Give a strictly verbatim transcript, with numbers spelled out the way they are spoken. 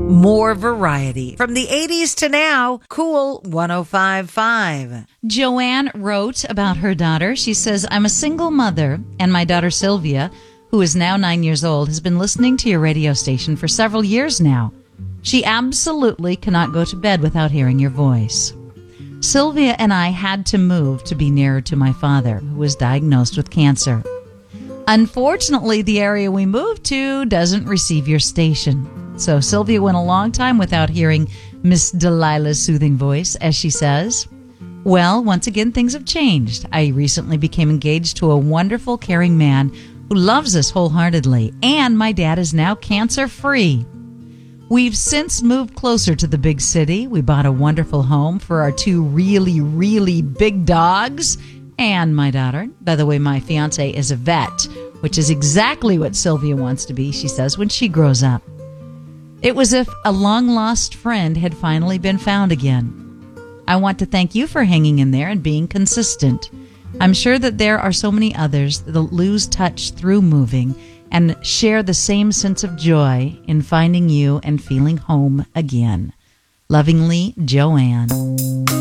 More variety. From the eighties to now, Cool one oh five point five. Joanne wrote about her daughter. She says, I'm a single mother, and my daughter Sylvia, who is now nine years old, has been listening to your radio station for several years now. She absolutely cannot go to bed without hearing your voice. Sylvia and I had to move to be nearer to my father, who was diagnosed with cancer. Unfortunately, the area we moved to doesn't receive your station. So Sylvia went a long time without hearing Miss Delilah's soothing voice, as she says. Well, once again, things have changed. I recently became engaged to a wonderful, caring man who loves us wholeheartedly, and my dad is now cancer-free. We've since moved closer to the big city. We bought a wonderful home for our two really, really big dogs and my daughter. By the way, my fiance is a vet, which is exactly what Sylvia wants to be, she says, when she grows up. It was as if a long-lost friend had finally been found again. I want to thank you for hanging in there and being consistent. I'm sure that there are so many others that lose touch through moving and share the same sense of joy in finding you and feeling home again. Lovingly, Joanne.